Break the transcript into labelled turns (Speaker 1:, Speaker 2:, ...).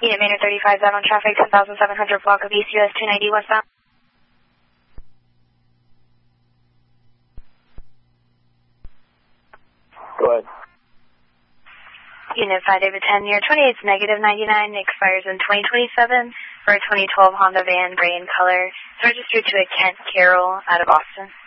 Speaker 1: Unit Manor 35 out on traffic, 10,700 block of East US 290 westbound.
Speaker 2: Go ahead.
Speaker 1: Unit 5 David 10 near 28, negative 99, expires in 2027 for a 2012 Honda van, gray in color. It's registered to a Kent Carroll out of Boston.